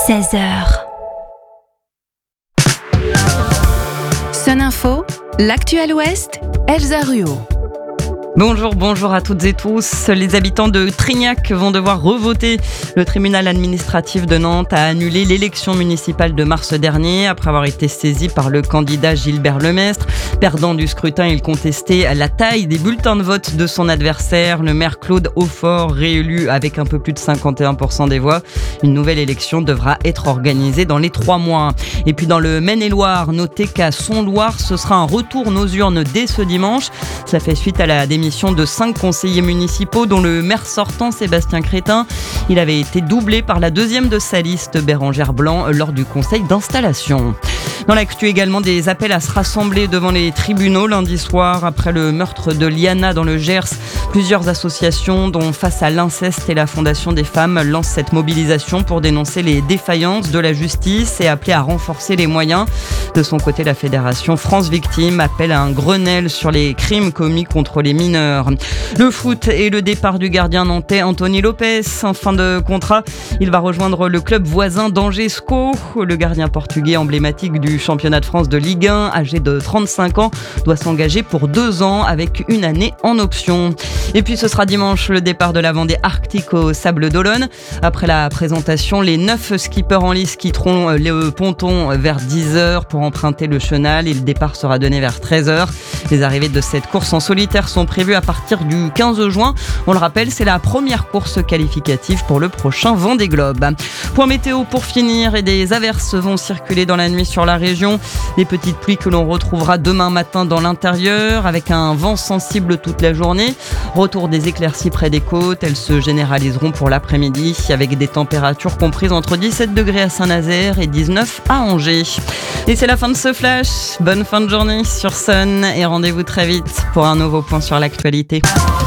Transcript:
16h. Sun Info, l'actuel Ouest, Elsa Ruot. Bonjour à toutes et tous. Les habitants de Trignac vont devoir revoter. Le tribunal administratif de Nantes a annulé l'élection municipale de mars dernier après avoir été saisi par le candidat Gilbert Lemestre. Perdant du scrutin, il contestait la taille des bulletins de vote de son adversaire, le maire Claude Hautfort, réélu avec un peu plus de 51% des voix. Une nouvelle élection devra être organisée dans les 3 mois. Et puis dans le Maine-et-Loire, notez qu'à Son-Loire, ce sera un retour aux urnes dès ce dimanche. Ça fait suite à la démission de 5 conseillers municipaux, dont le maire sortant Sébastien Crétin. Il avait été doublé par la deuxième de sa liste, Bérangère Blanc, lors du conseil d'installation. Dans l'actu également, des appels à se rassembler devant les tribunaux lundi soir après le meurtre de Liana dans le Gers. Plusieurs associations, dont Face à l'inceste et la Fondation des femmes, lancent cette mobilisation pour dénoncer les défaillances de la justice et appeler à renforcer les moyens. De son côté, la Fédération France Victimes appelle à un Grenelle sur les crimes commis contre les mineurs. Le foot et le départ du gardien nantais Anthony Lopes. En fin de contrat, il va rejoindre le club voisin d'Angers-Sco. Le gardien portugais emblématique du championnat de France de Ligue 1, âgé de 35 ans, doit s'engager pour 2 ans avec une année en option. Et puis ce sera dimanche le départ de la Vendée Arctique au Sables d'Olonne. Après la présentation, les 9 skippers en lice quitteront le ponton vers 10h pour emprunter le chenal et le départ sera donné vers 13h. Les arrivées de cette course en solitaire sont prévues à partir du 15 juin. On le rappelle, c'est la première course qualificative pour le prochain Vendée Globe. Point météo pour finir, et des averses vont circuler dans la nuit sur la région. Des petites pluies que l'on retrouvera demain matin dans l'intérieur avec un vent sensible toute la journée. Retour des éclaircies près des côtes, elles se généraliseront pour l'après-midi avec des températures comprises entre 17 degrés à Saint-Nazaire et 19 à Angers. Et c'est la fin de ce flash. Bonne fin de journée sur Sun et rendez-vous très vite pour un nouveau point sur l'actualité.